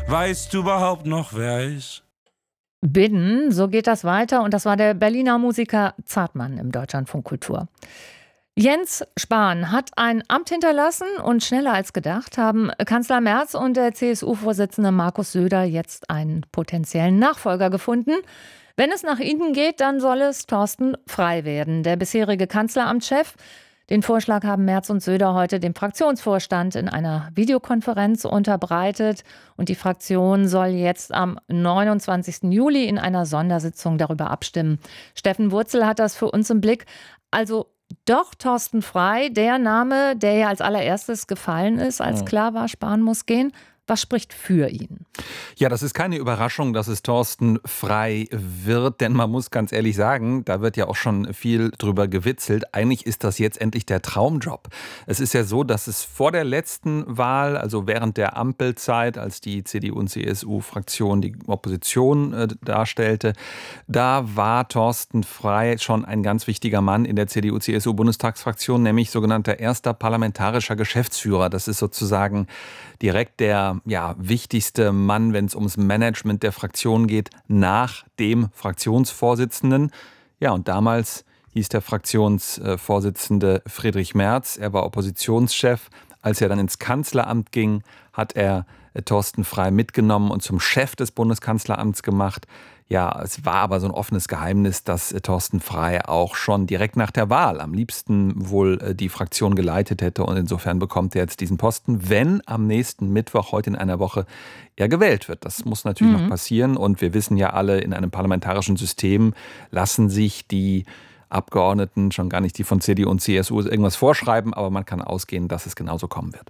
Weißt du überhaupt noch, wer er ist? Bidden, so geht das weiter. Und das war der Berliner Musiker Zartmann im Deutschlandfunk Kultur. Jens Spahn hat ein Amt hinterlassen und schneller als gedacht haben Kanzler Merz und der CSU-Vorsitzende Markus Söder jetzt einen potenziellen Nachfolger gefunden. Wenn es nach ihnen geht, dann soll es Thorsten Frey werden, der bisherige Kanzleramtschef. Den Vorschlag haben Merz und Söder heute dem Fraktionsvorstand in einer Videokonferenz unterbreitet. Und die Fraktion soll jetzt am 29. Juli in einer Sondersitzung darüber abstimmen. Steffen Wurzel hat das für uns im Blick. Also doch Thorsten Frey, der Name, der ja als allererstes gefallen ist, als klar war, Spahn muss gehen. Was spricht für ihn? Ja, das ist keine Überraschung, dass es Thorsten Frey wird, denn man muss ganz ehrlich sagen, da wird ja auch schon viel drüber gewitzelt. Eigentlich ist das jetzt endlich der Traumjob. Es ist ja so, dass es vor der letzten Wahl, also während der Ampelzeit, als die CDU- und CSU-Fraktion die Opposition darstellte, da war Thorsten Frey schon ein ganz wichtiger Mann in der CDU-CSU-Bundestagsfraktion, nämlich sogenannter erster parlamentarischer Geschäftsführer. Das ist sozusagen direkt der wichtigste Mann, wenn es ums Management der Fraktion geht, nach dem Fraktionsvorsitzenden. Ja, und damals hieß der Fraktionsvorsitzende Friedrich Merz. Er war Oppositionschef. Als er dann ins Kanzleramt ging, hat er Thorsten Frey mitgenommen und zum Chef des Bundeskanzleramts gemacht. Ja, es war aber so ein offenes Geheimnis, dass Thorsten Frey auch schon direkt nach der Wahl am liebsten wohl die Fraktion geleitet hätte. Und insofern bekommt er jetzt diesen Posten, wenn am nächsten Mittwoch, heute in einer Woche, er gewählt wird. Das muss natürlich noch passieren. Und wir wissen ja alle, in einem parlamentarischen System lassen sich die Abgeordneten, schon gar nicht die von CDU und CSU, irgendwas vorschreiben, aber man kann ausgehen, dass es genauso kommen wird.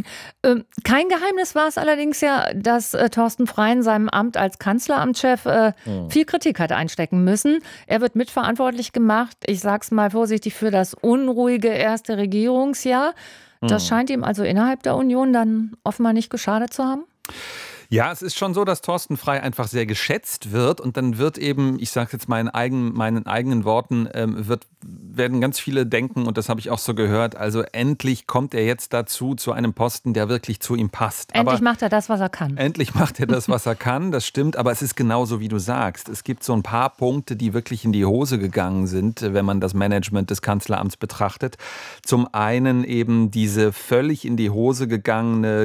Kein Geheimnis war es allerdings ja, dass Thorsten Frey in seinem Amt als Kanzleramtschef viel Kritik hat einstecken müssen. Er wird mitverantwortlich gemacht, ich sag's mal vorsichtig, für das unruhige erste Regierungsjahr. Das scheint ihm also innerhalb der Union dann offenbar nicht geschadet zu haben. Ja, es ist schon so, dass Thorsten Frey einfach sehr geschätzt wird und dann wird eben, ich sage jetzt meinen eigenen Worten, werden ganz viele denken, und das habe ich auch so gehört, also endlich kommt er jetzt dazu, zu einem Posten, der wirklich zu ihm passt. Endlich macht er das, was er kann. Endlich macht er das, was er kann, das stimmt, aber es ist genauso, wie du sagst. Es gibt so ein paar Punkte, die wirklich in die Hose gegangen sind, wenn man das Management des Kanzleramts betrachtet. Zum einen eben diese völlig in die Hose gegangene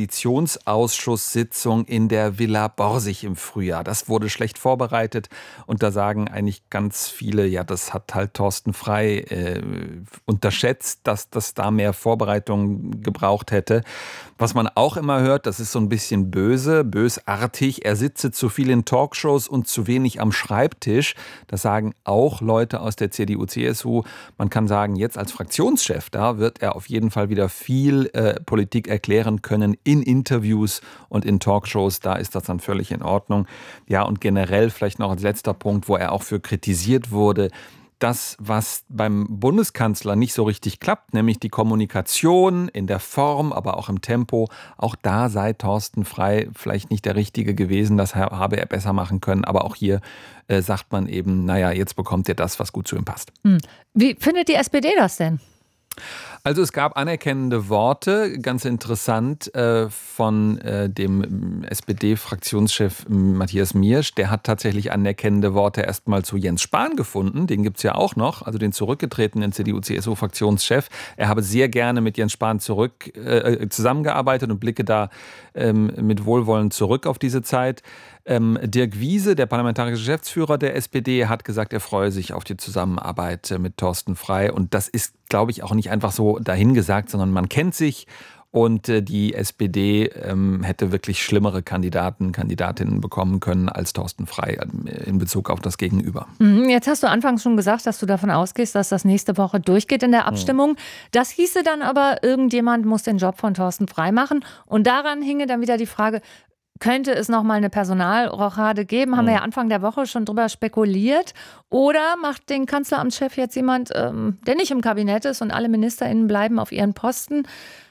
Koalitionsausschusssitzung in der Villa Borsig im Frühjahr. Das wurde schlecht vorbereitet und da sagen eigentlich ganz viele, ja, das hat halt Thorsten Frey unterschätzt, dass das da mehr Vorbereitung gebraucht hätte. Was man auch immer hört, das ist so ein bisschen bösartig, er sitze zu viel in Talkshows und zu wenig am Schreibtisch. Das sagen auch Leute aus der CDU-CSU. Man kann sagen, jetzt als Fraktionschef, da wird er auf jeden Fall wieder viel Politik erklären können in Interviews und in Talkshows. Da ist das dann völlig in Ordnung. Ja, und generell vielleicht noch als letzter Punkt, wo er auch für kritisiert wurde, das, was beim Bundeskanzler nicht so richtig klappt, nämlich die Kommunikation in der Form, aber auch im Tempo, auch da sei Thorsten Frey vielleicht nicht der Richtige gewesen, das habe er besser machen können, aber auch hier sagt man eben, naja, jetzt bekommt er das, was gut zu ihm passt. Wie findet die SPD das denn? Also es gab anerkennende Worte, ganz interessant, von dem SPD-Fraktionschef Matthias Miersch. Der hat tatsächlich anerkennende Worte erstmal zu Jens Spahn gefunden. Den gibt es ja auch noch, also den zurückgetretenen CDU-CSU-Fraktionschef. Er habe sehr gerne mit Jens Spahn zusammengearbeitet und blicke da mit Wohlwollen zurück auf diese Zeit. Dirk Wiese, der parlamentarische Geschäftsführer der SPD, hat gesagt, er freue sich auf die Zusammenarbeit mit Thorsten Frey. Und das ist, glaube ich, auch nicht einfach so dahingesagt, sondern man kennt sich. Und die SPD hätte wirklich schlimmere Kandidatinnen bekommen können als Thorsten Frey in Bezug auf das Gegenüber. Jetzt hast du anfangs schon gesagt, dass du davon ausgehst, dass das nächste Woche durchgeht in der Abstimmung. Das hieße dann aber, irgendjemand muss den Job von Thorsten Frey machen. Und daran hinge dann wieder die Frage, könnte es noch mal eine Personalrochade geben? Haben wir ja Anfang der Woche schon drüber spekuliert. Oder macht den Kanzleramtschef jetzt jemand, der nicht im Kabinett ist und alle MinisterInnen bleiben auf ihren Posten?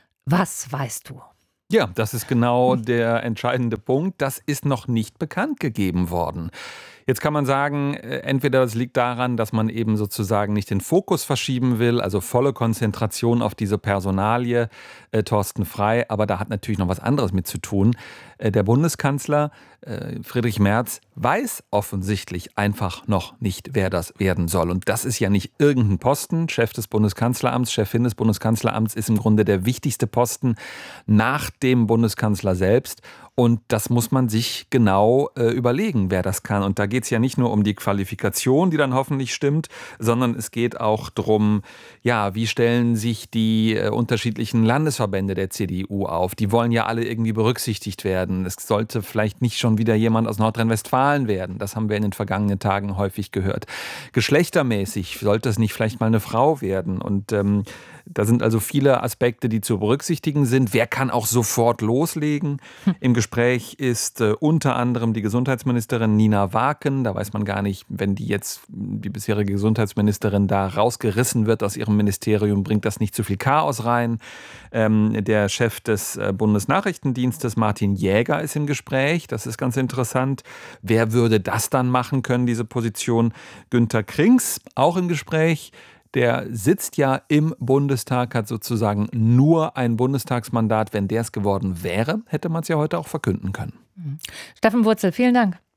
Was weißt du? Ja, das ist genau der entscheidende Punkt. Das ist noch nicht bekannt gegeben worden. Jetzt kann man sagen, entweder das liegt daran, dass man eben sozusagen nicht den Fokus verschieben will, also volle Konzentration auf diese Personalie, Thorsten Frey, aber da hat natürlich noch was anderes mit zu tun. Der Bundeskanzler Friedrich Merz weiß offensichtlich einfach noch nicht, wer das werden soll. Und das ist ja nicht irgendein Posten. Chef des Bundeskanzleramts, Chefin des Bundeskanzleramts ist im Grunde der wichtigste Posten nach dem Bundeskanzler selbst. Und das muss man sich genau überlegen, wer das kann. Und da geht es ja nicht nur um die Qualifikation, die dann hoffentlich stimmt, sondern es geht auch darum, ja, wie stellen sich die unterschiedlichen Landesverbände der CDU auf? Die wollen ja alle irgendwie berücksichtigt werden. Es sollte vielleicht nicht schon wieder jemand aus Nordrhein-Westfalen werden. Das haben wir in den vergangenen Tagen häufig gehört. Geschlechtermäßig sollte es nicht vielleicht mal eine Frau werden. Und da sind also viele Aspekte, die zu berücksichtigen sind. Wer kann auch sofort loslegen? Im Gespräch ist unter anderem die Gesundheitsministerin Nina Waken. Da weiß man gar nicht, wenn die bisherige Gesundheitsministerin da rausgerissen wird aus ihrem Ministerium, bringt das nicht zu viel Chaos rein. Der Chef des Bundesnachrichtendienstes, Martin Jäger, ist im Gespräch. Das ist ganz interessant. Wer würde das dann machen können, diese Position? Günter Krings, auch im Gespräch. Der sitzt ja im Bundestag, hat sozusagen nur ein Bundestagsmandat. Wenn der es geworden wäre, hätte man es ja heute auch verkünden können. Steffen Wurzel, vielen Dank.